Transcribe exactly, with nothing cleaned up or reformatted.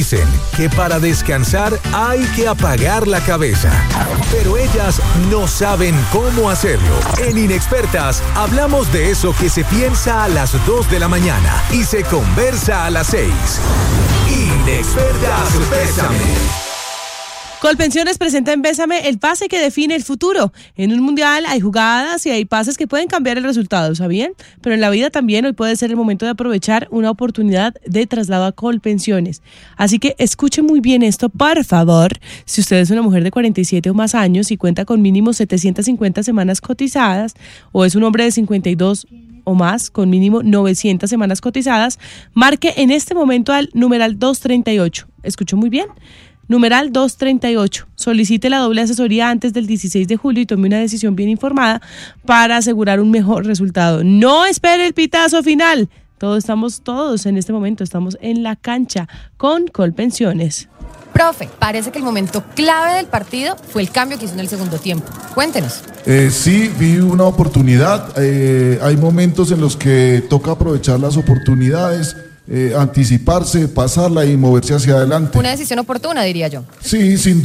dicen que para descansar hay que apagar la cabeza, pero ellas no saben cómo hacerlo. En Inexpertas hablamos de eso que se piensa a las dos de la mañana y se conversa a las seis. Inexpertas, bésame. Colpensiones presenta en Bésame el pase que define el futuro. En un mundial hay jugadas y hay pases que pueden cambiar el resultado, ¿sabían? Pero en la vida también hoy puede ser el momento de aprovechar una oportunidad de traslado a Colpensiones. Así que escuche muy bien esto, por favor. Si usted es una mujer de cuarenta y siete o más años y cuenta con mínimo setecientas cincuenta semanas cotizadas, o es un hombre de cincuenta y dos o más con mínimo novecientas semanas cotizadas, marque en este momento al numeral doscientos treinta y ocho. ¿Escuchó muy bien? Numeral doscientos treinta y ocho. Solicite la doble asesoría antes del dieciséis de julio y tome una decisión bien informada para asegurar un mejor resultado. No espere el pitazo final. Todos estamos, todos en este momento estamos en la cancha con Colpensiones. Profe, parece que el momento clave del partido fue el cambio que hizo en el segundo tiempo. Cuéntenos. Eh, sí, vi una oportunidad. Eh, hay momentos en los que toca aprovechar las oportunidades. Eh, anticiparse, pasarla y moverse hacia adelante. Una decisión oportuna, diría yo. Sí, sin duda.